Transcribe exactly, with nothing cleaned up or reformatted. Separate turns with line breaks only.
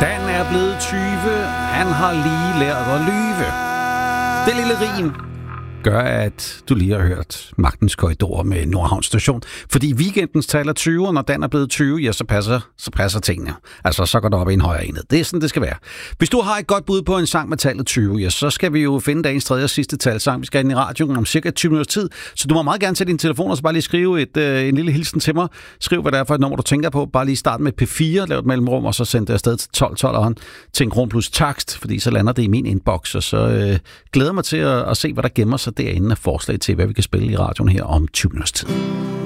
Dan er blevet tyve. Han har lige lært at lyve. Det lille rim gør, at du lige har hørt Magtens Korridor med Nordhavn Station. Fordi weekendens taler tyve, og når Dan er blevet tyve, ja, så passer, så passer tingene. Altså, så går det op i en højere enhed. Det er sådan, det skal være. Hvis du har et godt bud på en sang med tallet tyve, ja, så skal vi jo finde dagens tredje og sidste talsang. Vi skal ind i radioen om cirka tyve minutters tid. Så du må meget gerne tage din telefon og så bare lige skrive et, øh, en lille hilsen til mig. Skriv, hvad det er for et nummer, du tænker på. Bare lige start med P fire, lav et mellemrum, og så send det afsted til tolv tolv til en kron plus takst, fordi så lander det i min inbox. Og så øh, glæder mig til at, at se, hvad der gemmer sig derinde af forslag til, hvad vi kan spille i radioen her om tyve minutters tid.